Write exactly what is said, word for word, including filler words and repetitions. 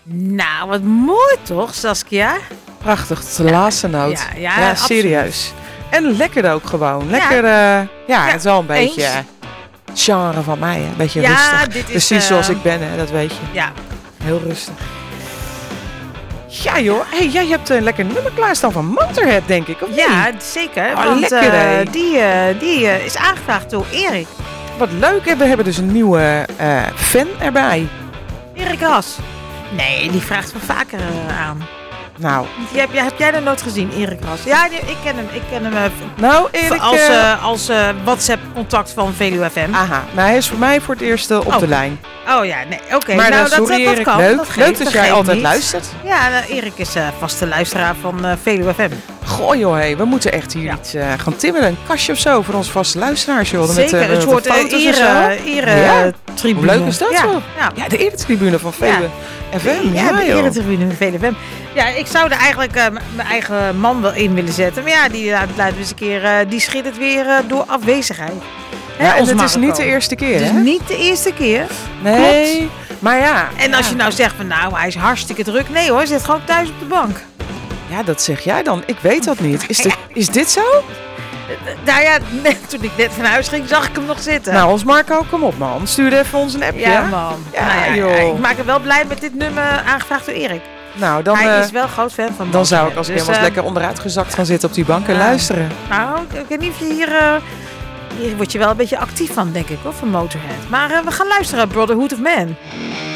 Nou, wat mooi toch, Saskia? Prachtig, het is de laatste noot. Ja, ja, ja serieus. En lekker ook gewoon. Lekker, ja, uh, ja, ja het is wel een beetje eens. Genre van mij, hè? Een beetje ja, rustig. Dit is, Precies uh, zoals ik ben, hè? Dat weet je. Ja. Heel rustig. Ja joh, hey, jij hebt een lekker nummer klaarstaan van Motorhead, denk ik, of niet? Ja, zeker. Oh, want lekker, uh, die, uh, die uh, is aangevraagd door Erik. Wat leuk, hè? We hebben dus een nieuwe uh, fan erbij. Erik Ras. Nee, die vraagt me vaker uh, aan. Nou. Die heb, jij, heb jij dat nooit gezien, Erik Ras? Ja, die, ik ken hem. Ik ken hem uh, nou, Erik, als, uh, als uh, WhatsApp-contact van Veluwe F M. Aha, nou hij is voor mij voor het eerst uh, op oh. de lijn. Oh ja, nee, oké. Okay. Maar nou, uh, sorry dat, dat, Erik, dat kan. leuk, dat leuk geeft, dat, dat jij altijd niet. luistert. Ja, uh, Erik is uh, vaste luisteraar van uh, Veluwe F M. Goh joh, hey, we moeten echt hier ja. iets uh, gaan timmeren. Een kastje of zo voor onze vaste luisteraars. Joh. Zeker, met, uh, een soort ere-tribune. Hoe leuk is dat ja. zo? Ja. ja, de ere-tribune van Veluwe ja. F M. Ja, Ja, de joh. ere-tribune van Veluwe F M. Ja, ik zou er eigenlijk uh, mijn eigen man wel in willen zetten. Maar ja, die laat uh, eens een keer, uh, die schittert weer uh, door afwezigheid. Hè, ja, en het is niet de eerste keer, Het is hè? niet de eerste keer. Nee, klopt. Maar ja. En ja. als je nou zegt van nou, hij is hartstikke druk. Nee hoor, hij zit gewoon thuis op de bank. Ja, dat zeg jij dan. Ik weet dat niet. Is, de, is dit zo? Nou ja, net, toen ik net van huis ging, zag ik hem nog zitten. Nou, ons Marco, kom op man. Stuur even ons een appje. Ja man. Ja, nou, ja, joh. ik maak hem wel blij met dit nummer aangevraagd door Erik. Nou, dan, hij uh, is wel groot fan van Dan zou ik als ik dus, helemaal uh, lekker onderuit gezakt gaan zitten op die bank en uh, luisteren. Nou, ik weet niet of je hier... Uh, hier word je wel een beetje actief van, denk ik, hoor, van Motorhead. Maar uh, we gaan luisteren, Brotherhood of Man.